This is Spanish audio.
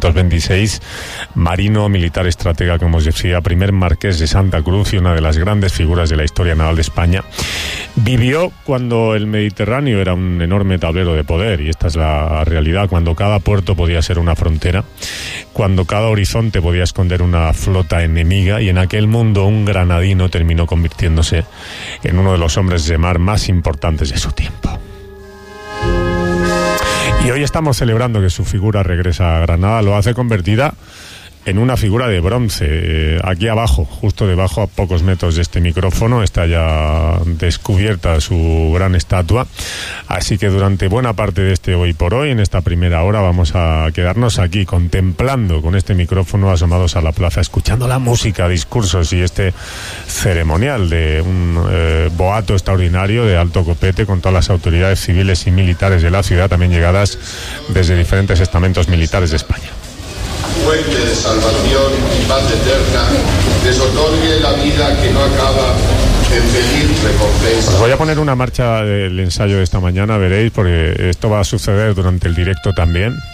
1826, marino, militar, estratega, como os decía, primer marqués de Santa Cruz y una de las grandes figuras de la historia naval de España. Vivió cuando el Mediterráneo era un enorme tablero de poder, y esta es la realidad, cuando cada puerto podía ser una frontera, cuando cada horizonte podía esconder una flota enemiga, y en aquel mundo un granadino terminó convirtiéndose en uno de los hombres de mar más importantes de su tiempo. Y hoy estamos celebrando que su figura regresa a Granada. Lo hace convertida en una figura de bronce. Aquí abajo, justo debajo, a pocos metros de este micrófono, está ya descubierta su gran estatua. Así que durante buena parte de este Hoy por Hoy, en esta primera hora, vamos a quedarnos aquí contemplando con este micrófono, asomados a la plaza, escuchando la música, discursos y este ceremonial de un boato extraordinario de alto copete con todas las autoridades civiles y militares de la ciudad, también llegadas desde diferentes estamentos militares de España. Fuente de salvación y paz eterna, les otorgue la vida que no acaba en feliz recompensa. Os voy a poner una marcha del ensayo de esta mañana, veréis, porque esto va a suceder durante el directo también.